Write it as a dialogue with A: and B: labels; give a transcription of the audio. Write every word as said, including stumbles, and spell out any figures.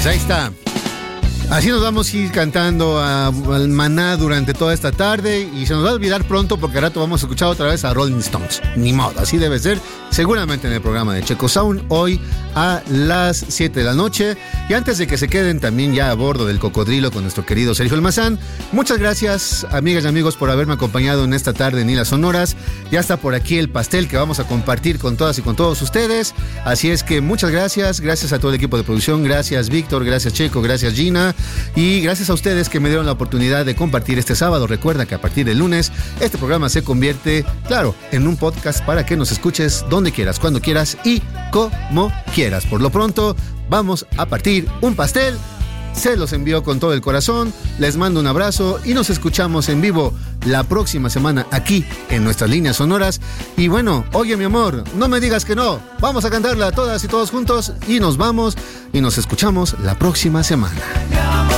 A: Pues ahí está. Así nos vamos a ir cantando a, al Maná durante toda esta tarde y se nos va a olvidar pronto porque al rato vamos a escuchar otra vez a Rolling Stones. Ni modo, así debe ser. Seguramente en el programa de Checo Sound hoy a las siete de la noche. Y antes de que se queden también ya a bordo del cocodrilo con nuestro querido Sergio Almazán, muchas gracias, amigas y amigos, por haberme acompañado en esta tarde en Islas Sonoras. Ya está por aquí el pastel que vamos a compartir con todas y con todos ustedes. Así es que muchas gracias, gracias a todo el equipo de producción, gracias Víctor, gracias Checo, gracias Gina. Y gracias a ustedes que me dieron la oportunidad de compartir este sábado. Recuerda que a partir del lunes este programa se convierte, claro, en un podcast para que nos escuches donde quieras, cuando quieras y como quieras. Por lo pronto, vamos a partir un pastel. Se los envío con todo el corazón. Les mando un abrazo y nos escuchamos en vivo la próxima semana aquí en nuestras líneas sonoras. Y bueno, oye mi amor, no me digas que no. Vamos a cantarla todas y todos juntos y nos vamos y nos escuchamos la próxima semana.